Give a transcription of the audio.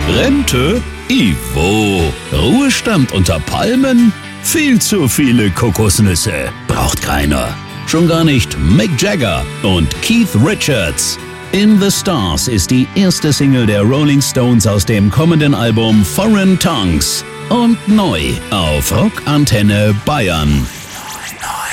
Rente? Ivo. Ruhestand unter Palmen? Viel zu viele Kokosnüsse. Braucht keiner. Schon gar nicht Mick Jagger und Keith Richards. In the Stars ist die erste Single der Rolling Stones aus dem kommenden Album Foreign Tongues. Und neu auf Rockantenne Bayern.